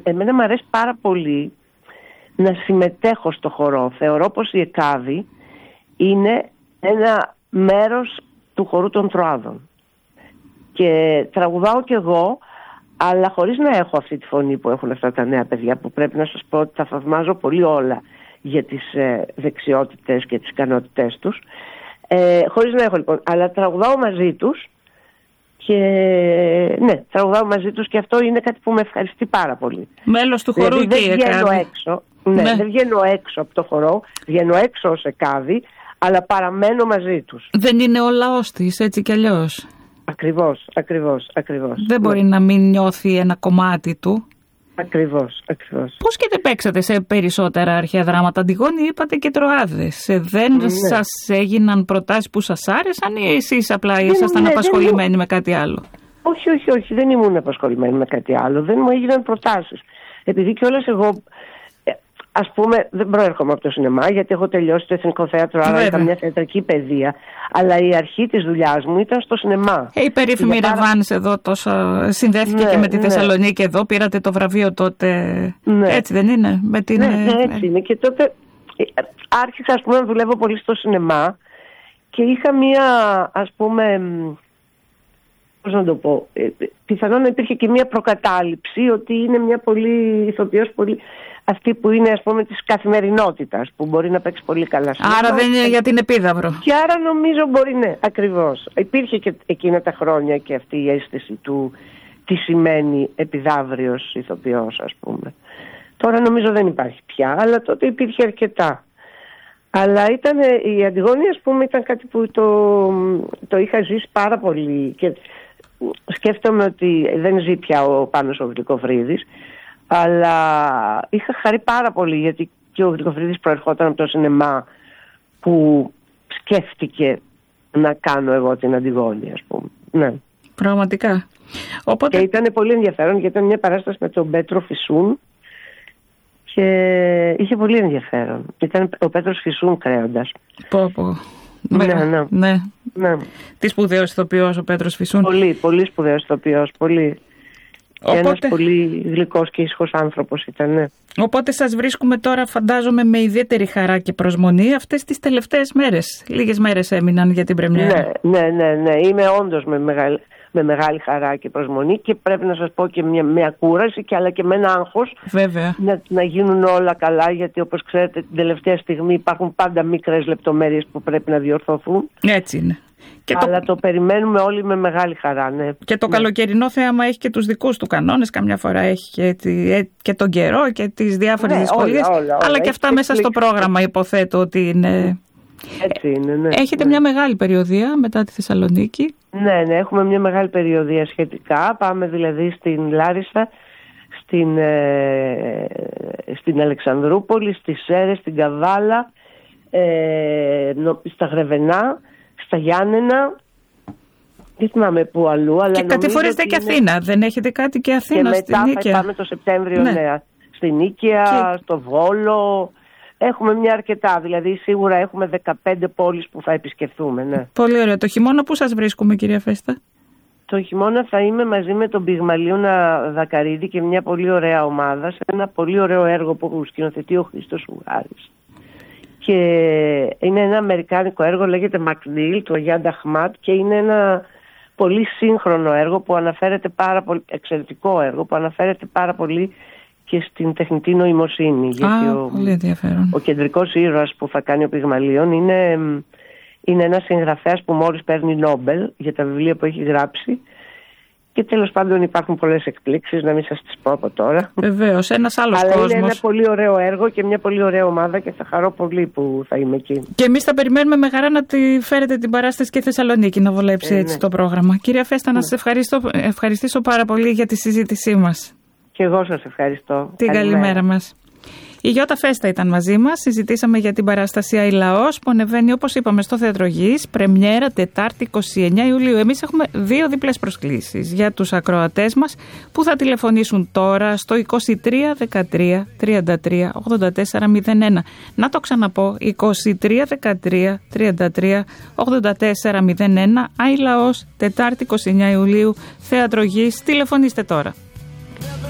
εμένα μου αρέσει πάρα πολύ να συμμετέχω στο χορό. Θεωρώ πως η ΕΚΑΒΗ είναι ένα μέρος του χορού των Τροάδων. Και τραγουδάω κι εγώ, αλλά χωρίς να έχω αυτή τη φωνή που έχουν αυτά τα νέα παιδιά, που πρέπει να σας πω ότι τα θαυμάζω πολύ όλα για τις δεξιότητες και τις ικανότητές τους. Χωρίς να έχω λοιπόν, αλλά τραγουδάω μαζί τους και ναι, τραγουδάω μαζί τους και αυτό είναι κάτι που με ευχαριστεί πάρα πολύ. Μέλος του χορού δηλαδή, και η ΕΚΑΒΗ. Δεν βγαίνω έξω από το χορό, βγαίνω έξω ως ΕΚΑΒΗ, αλλά παραμένω μαζί τους. Δεν είναι ο λαός της, έτσι κι αλλιώς. Ακριβώς. Δεν μπορεί να μην νιώθει ένα κομμάτι του. Ακριβώς. Πώς και δεν παίξατε σε περισσότερα αρχαία δράματα? Αντιγόνη, είπατε, και Τροάδες. Δεν σας έγιναν προτάσεις που σας άρεσαν ή εσείς απλά ήσασταν απασχολημένοι με κάτι άλλο? Όχι, δεν ήμουν απασχολημένοι με κάτι άλλο. Δεν μου έγιναν προτάσεις. Επειδή κιόλας εγώ, ας πούμε, δεν προέρχομαι από το σινεμά, γιατί έχω τελειώσει το Εθνικό Θέατρο, άρα είχα μια θεατρική παιδεία. Αλλά η αρχή της δουλειάς μου ήταν στο σινεμά. Η περίφημη Ρεβάνης εδώ τόσο συνδέθηκε και με τη Θεσσαλονίκη εδώ. Πήρατε το βραβείο τότε. Ναι. Έτσι δεν είναι? Ναι, έτσι είναι. Και τότε άρχισα, ας πούμε, να δουλεύω πολύ στο σινεμά και είχα μια, ας πούμε, πώς να το πω, πιθανόν να υπήρχε και μια προκατάληψη ότι είναι μια πολύ ηθοποιός, πολύ αυτή που είναι, ας πούμε, της καθημερινότητας, που μπορεί να παίξει πολύ καλά. Άρα δεν είναι για την επίδαυρο. Και άρα νομίζω μπορεί, ναι, ακριβώς. Υπήρχε και εκείνα τα χρόνια και αυτή η αίσθηση του τι σημαίνει επιδαύριος ηθοποιός, ας πούμε. Τώρα νομίζω δεν υπάρχει πια, αλλά τότε υπήρχε αρκετά. Αλλά ήταν, η Αντιγόνη, ας πούμε, ήταν κάτι που το είχα ζήσει πάρα πολύ και σκέφτομαι ότι δεν ζει πια ο Πάνος ο Γλυκοφρίδης, αλλά είχα χαρεί πάρα πολύ γιατί και ο Γλυκοφρίδης προερχόταν από το σινεμά που σκέφτηκε να κάνω εγώ την Αντιγόνη, ας πούμε. Ναι. Πραγματικά. Οπότε... Και ήταν πολύ ενδιαφέρον γιατί ήταν μια παράσταση με τον Πέτρο Φυσούν και είχε πολύ ενδιαφέρον. Ήταν ο Πέτρος Φυσούν κρέοντας. Πω. Ναι. Τι σπουδαίος ηθοποιός ο Πέτρος Φυσούν. Πολύ σπουδαίος ηθοποιός, πολύ. Και ένας πολύ γλυκός και ήσυχος άνθρωπος ήταν, ναι. Οπότε σας βρίσκουμε τώρα, φαντάζομαι, με ιδιαίτερη χαρά και προσμονή αυτές τις τελευταίες μέρες. Λίγες μέρες έμειναν για την πρεμιέρα. Ναι. Είμαι όντως με μεγάλη χαρά και προσμονή και πρέπει να σας πω και μια κούραση αλλά και με ένα άγχος. Βέβαια. Να γίνουν όλα καλά, γιατί όπως ξέρετε την τελευταία στιγμή υπάρχουν πάντα μικρές λεπτομέρειες που πρέπει να διορθωθούν. Έτσι είναι. Αλλά το περιμένουμε όλοι με μεγάλη χαρά, ναι. Και το καλοκαιρινό θέαμα έχει και τους δικούς του κανόνες. Καμιά φορά έχει και τον καιρό και τις διάφορες δυσκολίες. Όλα. Αλλά και αυτά μέσα στο πρόγραμμα υποθέτω ότι είναι. Έτσι είναι, ναι. Έχετε μια μεγάλη περιοδεία μετά τη Θεσσαλονίκη. Ναι, έχουμε μια μεγάλη περιοδεία σχετικά. Πάμε δηλαδή στην Λάρισα, στην Αλεξανδρούπολη, στις Σέρρες, στην Καβάλα, στα Γρεβενά, στα Γιάννενα, δεν θυμάμαι πού αλλού. Αλλά και κατηφορίζετε και Αθήνα, δεν έχετε κάτι και Αθήνα? Και μετά θα πάμε το Σεπτέμβριο, ναι, στην Νίκαια, στο Βόλο. Έχουμε μια αρκετά, δηλαδή σίγουρα έχουμε 15 πόλεις που θα επισκεφθούμε, ναι. Πολύ ωραία. Το χειμώνα πού σας βρίσκουμε, κυρία Φέστα? Το χειμώνα θα είμαι μαζί με τον Πυγμαλίωνα Δακαρίδη και μια πολύ ωραία ομάδα σε ένα πολύ ωραίο έργο που σκηνοθετεί ο Χρήστος Ουγάρης. Και είναι ένα αμερικάνικο έργο, λέγεται McNeil, του Αγιάντα Αχμάτ, και είναι ένα πολύ σύγχρονο έργο που αναφέρεται πάρα πολύ, εξαιρετικό έργο που αναφέρεται πάρα πολύ και στην τεχνητή νοημοσύνη. Γιατί ο κεντρικός ήρωας που θα κάνει ο Πυγμαλίων είναι ένας συγγραφέας που μόλις παίρνει Νόμπελ για τα βιβλία που έχει γράψει. Και τέλος πάντων υπάρχουν πολλές εκπλήξεις, να μην σας τις πω από τώρα. Βεβαίως, ένας άλλος κόσμος. Αλλά είναι ένα πολύ ωραίο έργο και μια πολύ ωραία ομάδα και θα χαρώ πολύ που θα είμαι εκεί. Και εμείς θα περιμένουμε με χαρά να τη φέρετε την παράσταση και Θεσσαλονίκη να βολέψει έτσι το πρόγραμμα. Κυρία Φέστα, να σας ευχαριστήσω πάρα πολύ για τη συζήτησή μας. Και εγώ σας ευχαριστώ. Την καλημέρα μας. Η Γιώτα Φέστα ήταν μαζί μας. Συζητήσαμε για την παράσταση «Άι Λαός» που ανεβαίνει, όπως είπαμε, στο Θέατρο Γης, πρεμιέρα Τετάρτη 29 Ιουλίου. Εμείς έχουμε 2 διπλές προσκλήσεις για τους ακροατές μας που θα τηλεφωνήσουν τώρα στο 23 13 33 84 01. Να το ξαναπώ, 23 13 33 84 01. «Άι Λαός», Τετάρτη 29 Ιουλίου, Θέατρο Γης. Τηλεφωνήστε τώρα.